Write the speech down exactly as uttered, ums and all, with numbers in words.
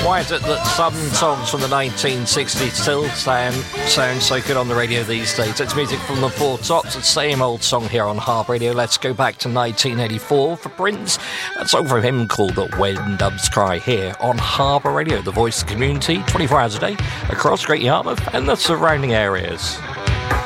Why is it that some songs from the nineteen sixties still sound, sound so good on the radio these days? It's music from the Four Tops, the same old song here on Harbour Radio. Let's go back to nineteen eighty-four for Prince. A song from him called When Doves Cry here on Harbour Radio, the voice of the community, twenty-four hours a day, across Great Yarmouth and the surrounding areas.